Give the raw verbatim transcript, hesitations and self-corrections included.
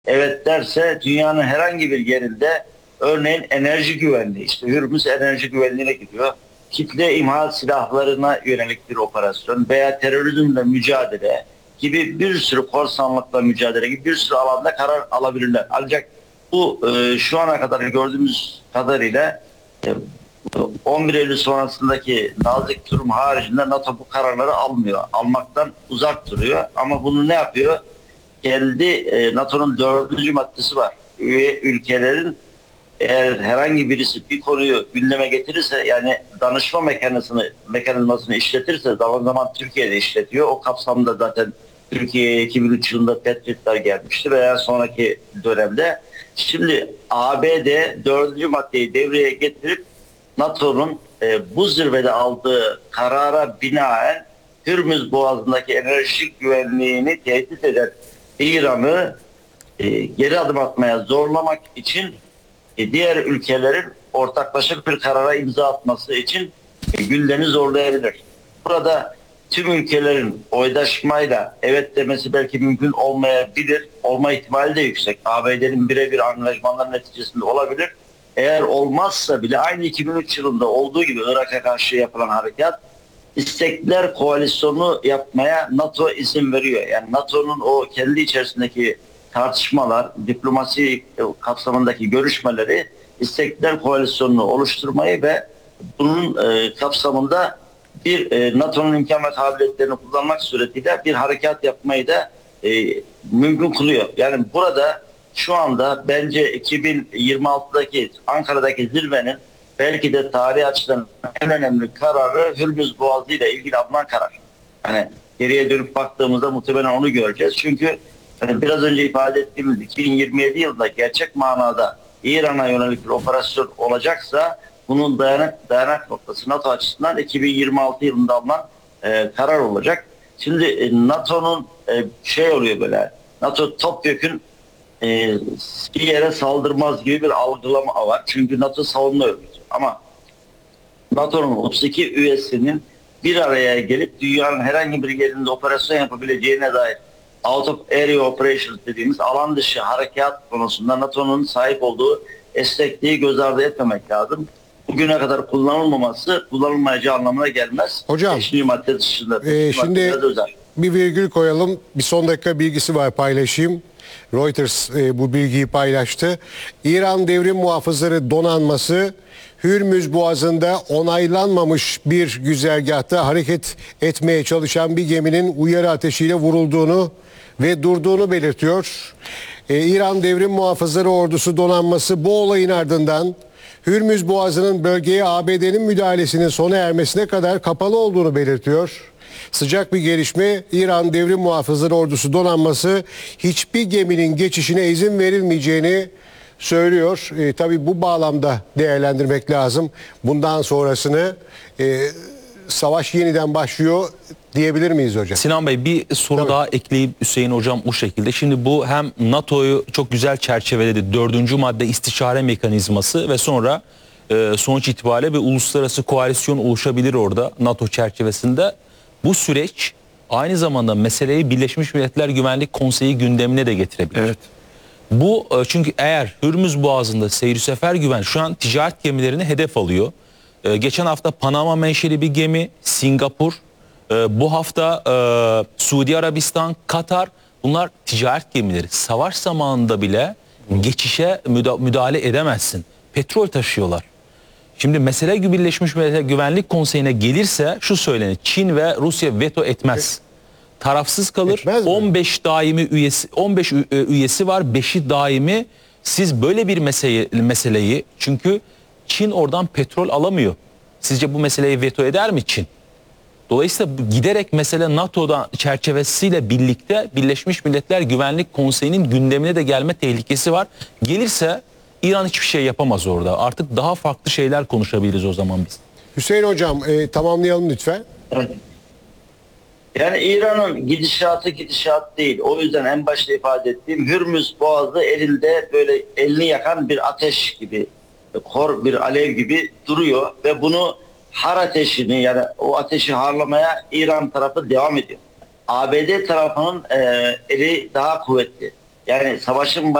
evet derse dünyanın herhangi bir yerinde, örneğin enerji güvenliği, işte Hürmüz enerji güvenliğine gidiyor. Kitle imha silahlarına yönelik bir operasyon veya terörizmle mücadele gibi bir sürü, korsanlıkla mücadele gibi bir sürü alanda karar alabilirler. Ancak bu e, şu ana kadar gördüğümüz kadarıyla e, on bir Eylül sonrasındaki nazik durum haricinde NATO bu kararları almıyor. Almaktan uzak duruyor. Ama bunu ne yapıyor? Kendi e, NATO'nun dördüncü maddesi var. Üye ülkelerin eğer herhangi birisi bir konuyu gündeme getirirse, yani danışma mekanizmasını, mekanizmasını işletirse, zaman zaman Türkiye'de işletiyor. O kapsamda zaten Türkiye'ye iki bin üç yılında Patriot'lar gelmişti veya sonraki dönemde. Şimdi A B D dördüncü maddeyi devreye getirip NATO'nun e, bu zirvede aldığı karara binaen Hürmüz Boğazı'ndaki enerji güvenliğini tehdit eden İran'ı e, geri adım atmaya zorlamak için e, diğer ülkelerin ortaklaşa bir karara imza atması için e, gündemi zorlayabilir. Burada tüm ülkelerin oydaşmayla evet demesi belki mümkün olmayabilir. Olma ihtimali de yüksek. A B D'nin birebir anlaşmalar neticesinde olabilir. Eğer olmazsa bile aynı iki bin üç yılında olduğu gibi Irak'a karşı yapılan harekat, istekliler koalisyonu yapmaya NATO izin veriyor. Yani NATO'nun o kendi içerisindeki tartışmalar, diplomasi kapsamındaki görüşmeleri, istekliler koalisyonunu oluşturmayı ve bunun e, kapsamında bir e, NATO'nun imkan ve kabiliyetlerini kullanmak suretiyle bir harekat yapmayı da e, mümkün kılıyor. Yani burada şu anda bence iki bin yirmi altıdaki Ankara'daki zirvenin belki de tarih açıdan en önemli kararı Hürmüz Boğazı ile ilgili alınan karar. Hani geriye dönüp baktığımızda muhtemelen onu göreceğiz. Çünkü hani biraz önce ifade ettiğimiz iki bin yirmi yedi yılında gerçek manada İran'a yönelik bir operasyon olacaksa bunun dayanak, dayanak noktası NATO açısından iki bin yirmi altı yılında alınan e, karar olacak. Şimdi e, NATO'nun e, şey oluyor böyle, NATO topyekün e, bir yere saldırmaz gibi bir algılama var. Çünkü NATO savunma örgütü. Ama NATO'nun otuz iki üyesinin bir araya gelip dünyanın herhangi bir yerinde operasyon yapabileceğine dair out of area operations dediğimiz alan dışı harekat konusunda NATO'nun sahip olduğu esnekliği göz ardı etmemek lazım. Bugüne kadar kullanılmaması kullanılmayacağı anlamına gelmez. Hocam, beşinci madde dışında. E, şimdi bir virgül koyalım. Bir son dakika bilgisi var, paylaşayım. Reuters e, bu bilgiyi paylaştı. İran Devrim Muhafızları Donanması Hürmüz Boğazı'nda onaylanmamış bir güzergahta hareket etmeye çalışan bir geminin uyarı ateşiyle vurulduğunu ve durduğunu belirtiyor. Ee, İran Devrim Muhafızları Ordusu Donanması bu olayın ardından Hürmüz Boğazı'nın bölgeye A B D'nin müdahalesinin sona ermesine kadar kapalı olduğunu belirtiyor. Sıcak bir gelişme. İran Devrim Muhafızları Ordusu Donanması hiçbir geminin geçişine izin verilmeyeceğini söylüyor. E, tabii bu bağlamda değerlendirmek lazım. Bundan sonrasını e, savaş yeniden başlıyor diyebilir miyiz hocam? Sinan Bey, bir soru Tabii. daha ekleyip Hüseyin Hocam bu şekilde. Şimdi bu hem NATO'yu çok güzel çerçeveledi. Dördüncü madde istişare mekanizması ve sonra e, sonuç itibariyle bir uluslararası koalisyon oluşabilir orada NATO çerçevesinde. Bu süreç aynı zamanda meseleyi Birleşmiş Milletler Güvenlik Konseyi gündemine de getirebilir. Evet. Bu çünkü eğer Hürmüz Boğazı'nda seyir sefer güven şu an ticaret gemilerini hedef alıyor. Ee, geçen hafta Panama menşeli bir gemi, Singapur, e, bu hafta e, Suudi Arabistan, Katar, bunlar ticaret gemileri. Savaş zamanında bile geçişe müdahale edemezsin. Petrol taşıyorlar. Şimdi mesele Birleşmiş Milletler Güvenlik Konseyi'ne gelirse şu söylenir: Çin ve Rusya veto etmez. Tarafsız kalır. on beş daimi üyesi, on beş üyesi var, beşi daimi. Siz böyle bir meseleyi, meseleyi çünkü Çin oradan petrol alamıyor. Sizce bu meseleyi veto eder mi Çin? Dolayısıyla giderek mesele NATO'da çerçevesiyle birlikte Birleşmiş Milletler Güvenlik Konseyi'nin gündemine de gelme tehlikesi var. Gelirse İran hiçbir şey yapamaz orada. Artık daha farklı şeyler konuşabiliriz o zaman biz. Hüseyin Hocam e, tamamlayalım lütfen. Evet. Yani İran'ın gidişatı gidişat değil. O yüzden en başta ifade ettiğim Hürmüz Boğazı elinde böyle elini yakan bir ateş gibi, kor bir alev gibi duruyor ve bunu har ateşini, yani o ateşi harlamaya İran tarafı devam ediyor. A B D tarafının e, eli daha kuvvetli. Yani savaşın